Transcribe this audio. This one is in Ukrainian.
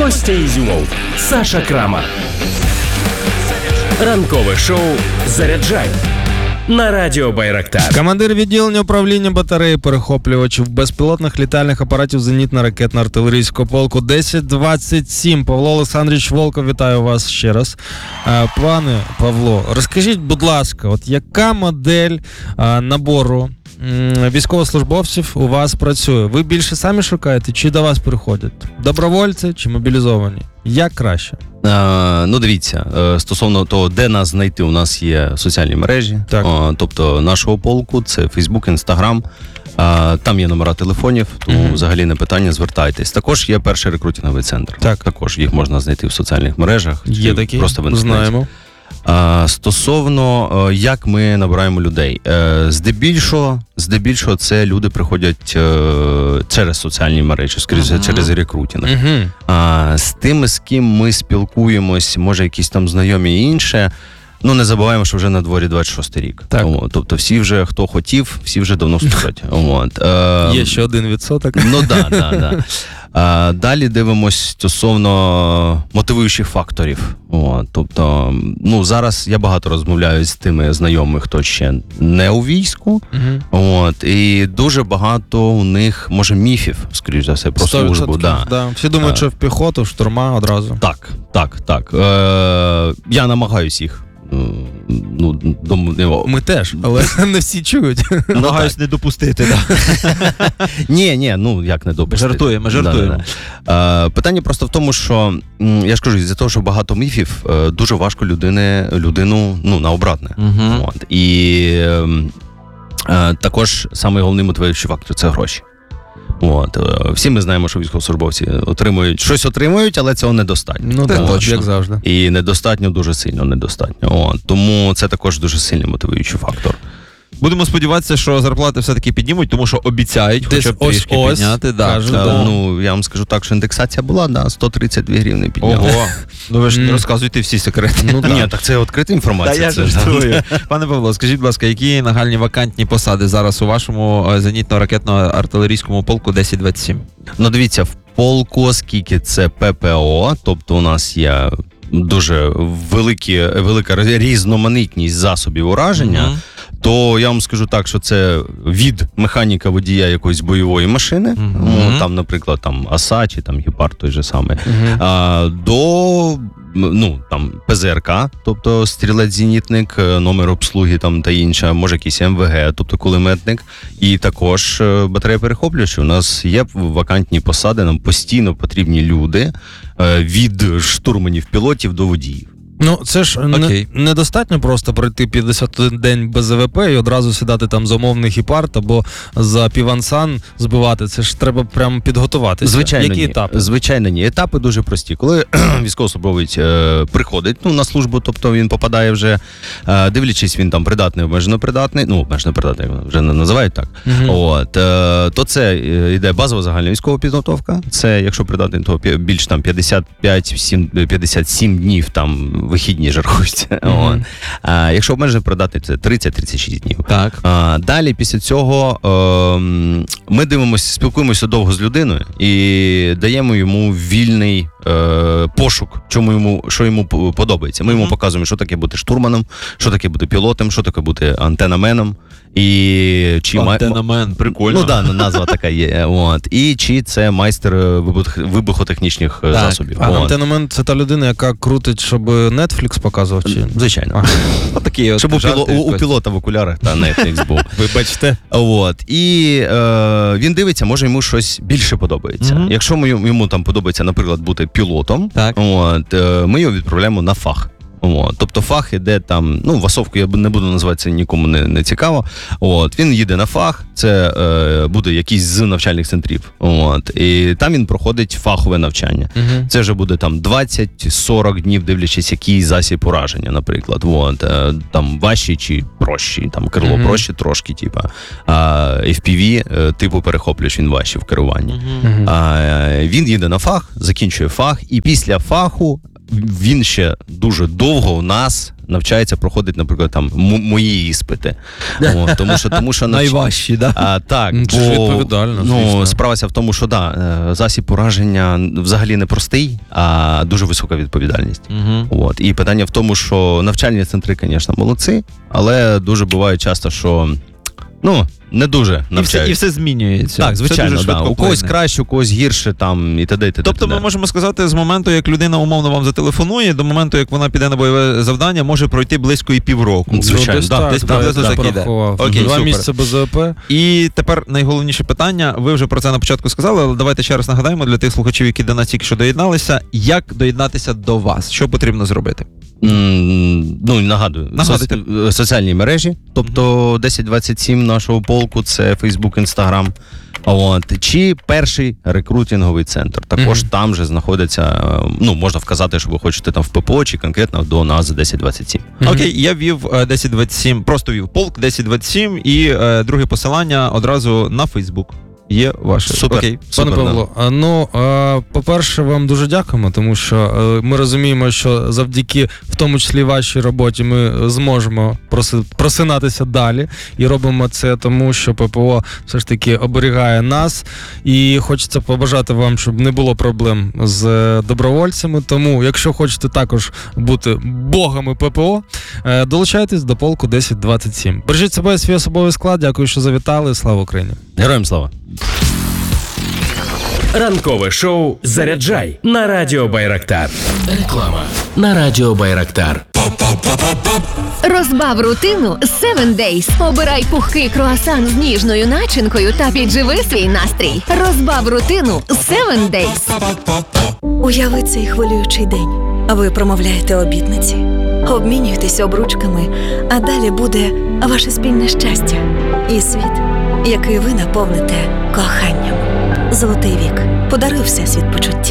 Костя Ізюмов, Саша Крамар. Ранкове шоу «Заряджай» на радіо Байрактар. Командир відділення управління батареї перехоплювачів безпілотних літальних апаратів зенітно-ракетно-артилерійського полку 1027 Павло Олександрович Волков, вітаю вас ще раз. Пане Павло, розкажіть, будь ласка, от яка модель набору військовослужбовців у вас працює? Ви більше самі шукаєте, чи до вас приходять? Добровольці чи мобілізовані? Як краще? Ну, дивіться, стосовно того, де нас знайти, у нас є соціальні мережі, тобто нашого полку, це Facebook, Instagram, там є номера телефонів, тому взагалі не питання, звертайтесь. Також є перший рекрутинговий центр, також їх можна знайти в соціальних мережах. Є такі, просто в інтернеті. Знаємо. Стосовно, як ми набираємо людей. Здебільшого це люди приходять через соціальні мережі, скоріше, через рекрутинг. З тими, з ким ми спілкуємось, може якісь там знайомі і інше, ну не забуваємо, що вже на дворі 26-й рік. Тобто всі вже, хто хотів, всі вже давно слухають. Є ще 1%. Ну да. Далі дивимось стосовно мотивуючих факторів. Тобто, ну зараз я багато розмовляю з тими знайомими, хто ще не у війську. І дуже багато у них, може, міфів, скоріш за все, про службу. Да. Всі думають, що в піхоту, в штурма одразу. Так. Я намагаюсь їх. Ми теж, але не всі чують. Намагаюсь не допустити. Ні, ну як не допустити. Ми жартуємо. Питання просто в тому, що, я ж кажу, із-за того, що багато міфів, дуже важко людину на обратне. І також самий головний мотивуючий фактор – це гроші. Всі ми знаємо, що військовослужбовці щось отримують, але цього недостатньо. Ну так, як завжди. І недостатньо, дуже сильно недостатньо. Тому це також дуже сильний мотивуючий фактор. Будемо сподіватися, що зарплати все-таки піднімуть, тому що обіцяють хоча б трішки підняти. Ну, я вам скажу так, що індексація була, 132 гривні підняли. Ого, ну ви ж не розказуйте всі секрети. Ні, так це відкрита інформація. Та я жартую. Пане Павло, скажіть, будь ласка, які нагальні вакантні посади зараз у вашому зенітно-ракетно-артилерійському полку 1027? Ну, дивіться, в полку, оскільки це ППО, тобто у нас є дуже велика різноманітність засобів ураження, то я вам скажу так, що це від механіка водія якоїсь бойової машини, там, наприклад, там АСА чи там Гепард той же самий, до там ПЗРК, тобто стрілець-зенітник, номер обслуги там та інше, може якийсь МВГ, тобто кулеметник, і також батарея перехоплювачів. У нас є вакантні посади, нам постійно потрібні люди від штурманів, пілотів до водіїв. Ну, це ж недостатньо просто пройти 51 день без АВП і одразу сідати там за умовний Гепард або за Півансан збивати. Це ж треба прямо підготуватися. Звичайно, які етапи? Звичайно, ні. Етапи дуже прості. Коли військовослужбовець приходить на службу, тобто він попадає вже, дивлячись, він там придатний, обмежено придатний, вже не називають так, то це йде базова загальна військова підготовка. Це, якщо придатний, то більш там 55-57 днів там вихідні ж рахуються. Якщо обмежено придатний, це 30-36 днів. Далі, після цього, ми спілкуємося довго з людиною і даємо йому вільний пошук, що йому подобається. Ми йому показуємо, що таке бути штурманом, що таке бути пілотом, що таке бути антенаменом. Антенамен, прикольно. Ну так, назва така є. І чи це майстер вибухотехнічних засобів. А антенамен – це та людина, яка крутить, щоб Netflix показував? Чи? Звичайно. Щоб у пілота в окулярах та Netflix був. Вибачте. І він дивиться, може йому щось більше подобається. Якщо йому там подобається, наприклад, бути пілотом, ми його відправляємо на фах. Тобто фах іде там, васовку я не буду називати, це нікому не цікаво. Він їде на фах, це буде якийсь з навчальних центрів. І там він проходить фахове навчання. Це вже буде там 20-40 днів, дивлячись, який засіб ураження, наприклад. Там важчі чи прощі, там крило проще трошки, FPV, типу перехоплюєш, він важче в керуванні. Він їде на фах, закінчує фах, і після фаху він ще дуже довго у нас навчається проходити, наприклад, там мої іспити. Тому що Найважчі, да? Так, Це ж відповідально, звісно. справа в тому, що засіб ураження взагалі не простий, а дуже висока відповідальність. І питання в тому, що навчальні центри, звісно, молодці, але дуже буває часто, що не дуже навчають. І все змінюється. Так, звичайно, да. у когось краще, у когось гірше, там, і т.д. Тобто ми можемо сказати, з моменту, як людина умовно вам зателефонує, до моменту, як вона піде на бойове завдання, може пройти близько і півроку. Звичайно, десь приблизно так іде. Окей, 2 супер. місяці без ОП. І тепер найголовніше питання, ви вже про це на початку сказали, але давайте ще раз нагадаємо для тих слухачів, які до нас тільки що доєдналися, як доєднатися до вас, що потрібно зробити? Нагадую, Нагадуйте. соціальні мережі, тобто 1027 нашого полку, це Facebook, Instagram, чи перший рекрутинговий центр. Також там же знаходиться, можна вказати, що ви хочете там в ППО, чи конкретно до нас 1027. Окей, я ввів 1027, просто ввів полк 1027 і друге посилання одразу на Facebook. Є ваше. Супер. Окей. Пане Павло, по-перше, вам дуже дякуємо, тому що ми розуміємо, що завдяки, в тому числі вашій роботі, ми зможемо просинатися далі і робимо це тому, що ППО все ж таки оберігає нас, і хочеться побажати вам, щоб не було проблем з добровольцями, тому, якщо хочете також бути богами ППО, долучайтесь до полку 1027. Бережіть себе і свій особовий склад, дякую, що завітали, слава Україні! Героям слава! Ранкове шоу «Заряджай» на Радіо Байрактар. Реклама на Радіо Байрактар. Розбав рутину 7 Days. Обирай пухкий круасан з ніжною начинкою та підживи свій настрій. Розбав рутину 7 Days. Уяви цей хвилюючий день. Ви промовляєте обітниці, обмінюєтесь обручками, а далі буде ваше спільне щастя і світ, який ви наповните коханням. Золотий вік. Подаруй Всесвіт почуття.